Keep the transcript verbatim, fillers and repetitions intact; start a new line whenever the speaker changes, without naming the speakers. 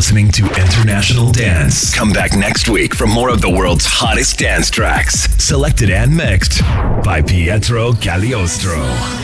listening to International Dance. Come back next week for more of the world's hottest dance tracks, selected and mixed by Pietro Cagliostro.